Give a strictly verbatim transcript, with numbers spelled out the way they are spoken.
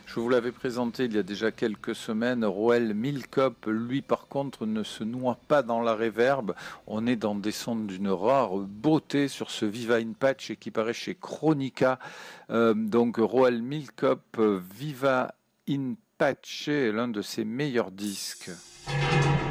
Je vous l'avais présenté il y a déjà quelques semaines. Roel Milkop, lui par contre, ne se noie pas dans la reverb. On est dans des sons d'une rare beauté sur ce Viva in Patch et qui paraît chez Chronica. Euh, donc Roel Milkop, Viva in Patch est l'un de ses meilleurs disques.